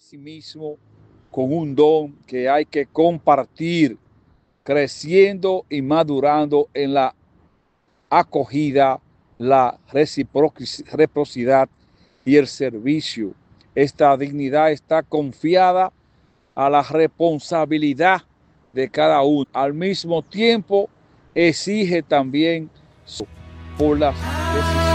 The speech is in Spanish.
sí mismo con un don que hay que compartir, creciendo y madurando en la acogida, la reciprocidad y el servicio. Esta dignidad está confiada a la responsabilidad de cada uno. Al mismo tiempo, exige también por las decisiones